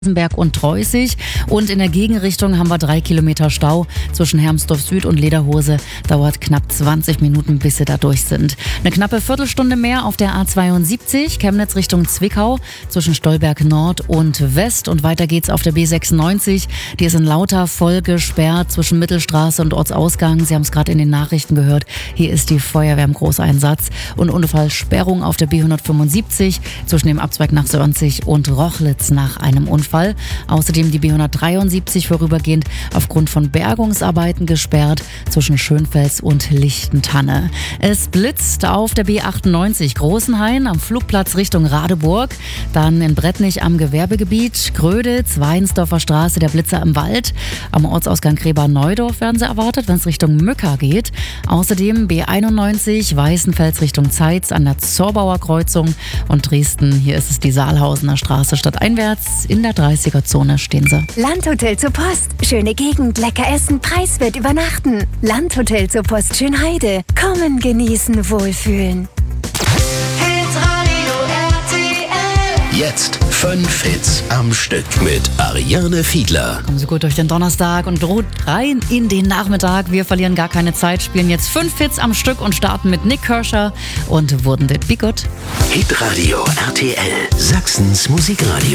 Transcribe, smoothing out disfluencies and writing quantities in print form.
Berg und Treußig. Und in der Gegenrichtung haben wir 3 Kilometer Stau zwischen Hermsdorf Süd und Lederhose. Dauert knapp 20 Minuten, bis sie da durch sind. Eine knappe Viertelstunde mehr auf der A72, Chemnitz Richtung Zwickau, zwischen Stolberg Nord und West. Und weiter geht's auf der B96. Die ist in Lauter voll gesperrt zwischen Mittelstraße und Ortsausgang. Sie haben es gerade in den Nachrichten gehört. Hier ist die Feuerwehr im Großeinsatz. Und Unfallsperrung auf der B175 zwischen dem Abzweig nach Sörnzig und Rochlitz nach einem Unfall. Außerdem die B173 vorübergehend aufgrund von Bergungsarbeiten gesperrt zwischen Schönfels und Lichtentanne. Es blitzt auf der B98 Großenhain am Flugplatz Richtung Radeburg, dann in Brettnich am Gewerbegebiet, Gröditz, Weinsdorfer Straße, der Blitzer im Wald. Am Ortsausgang Gräber-Neudorf werden sie erwartet, wenn es Richtung Mücker geht. Außerdem B91 Weißenfels Richtung Zeitz an der Zorbauer Kreuzung und Dresden. Hier ist es die Saalhausener Straße stadteinwärts. In der 30er-Zone stehen sie. Landhotel zur Post. Schöne Gegend, lecker essen, preiswert übernachten. Landhotel zur Post Schönheide. Kommen, genießen, wohlfühlen. Hitradio RTL. Jetzt 5 Hits am Stück mit Ariane Fiedler. Kommen Sie gut durch den Donnerstag und droht rein in den Nachmittag. Wir verlieren gar keine Zeit, spielen jetzt 5 Hits am Stück und starten mit Nick Kershaw und Wouldn't It Be Good? Hitradio RTL, Sachsens Musikradio.